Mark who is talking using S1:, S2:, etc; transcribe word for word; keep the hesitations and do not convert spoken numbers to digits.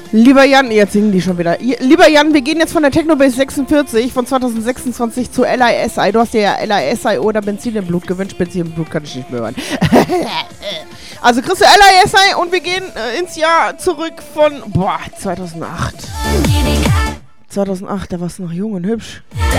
S1: Lieber Jan, jetzt singen die schon wieder. Lieber Jan, wir gehen jetzt von der Technobase sechsundvierzig von zwanzig sechsundzwanzig zu L I S I. Du hast dir ja L I S I oder Benzin im Blut gewünscht. Benzin im Blut kann ich nicht mehr hören. Also kriegst du L I S I und wir gehen äh, ins Jahr zurück von, boah, zweitausendacht. zweitausendacht, da warst du noch jung und hübsch.